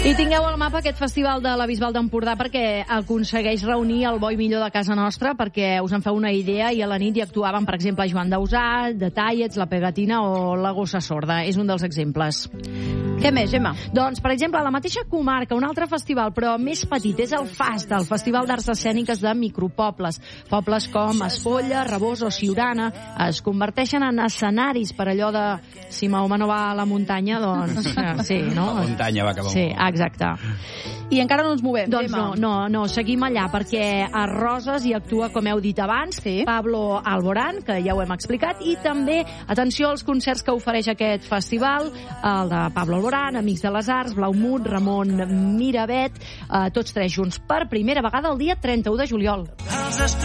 I tingueu al mapa aquest festival de la Bisbal d'Empordà perquè aconsegueix reunir el bo i millor de casa nostra, perquè us en feu una idea, i a la nit hi actuaven, per exemple, Joan Dausà, The Tallets, La Pegatina o La Gossa Sorda. És un dels exemples. Què més, Gemma? Doncs, per exemple, a la mateixa comarca, un altre festival, però més petit, és el FAST, el Festival d'Arts Escèniques de Micropobles. Pobles com Espolla, Rabós o Siurana es converteixen en escenaris per allò de si Mahoma no va a la muntanya, doncs sí, no? La muntanya va cap amunt. Sí, exacte. I encara no ens movem, Doncs Gemma. no, seguim allà, perquè a Roses hi actua, com heu dit abans, Sí. Pablo Alborán, que ja ho hem explicat, i també, atenció als concerts que ofereix aquest festival, el de Pablo Alborán, Amics de les Arts, Blaumut, Ramon Miravet, tots tres junts per primera vegada el dia 31 de juliol.